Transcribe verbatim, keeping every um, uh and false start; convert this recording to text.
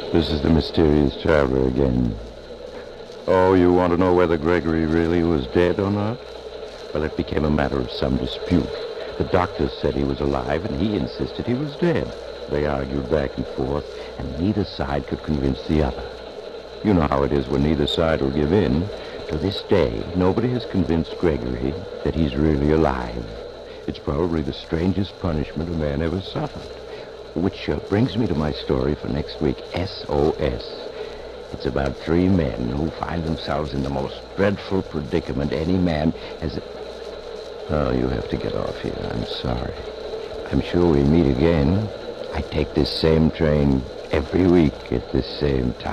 This is the mysterious traveler again. Oh, you want to know whether Gregory really was dead or not? Well, it became a matter of some dispute. The doctors said he was alive, and he insisted he was dead. They argued back and forth, and neither side could convince the other. You know how it is when neither side will give in. To this day, nobody has convinced Gregory that he's really alive. It's probably the strangest punishment a man ever suffered. Which uh, brings me to my story for next week, S O S. It's about three men who find themselves in the most dreadful predicament any man has... Oh, you have to get off here. I'm sorry. I'm sure we meet again. I take this same train every week at this same time.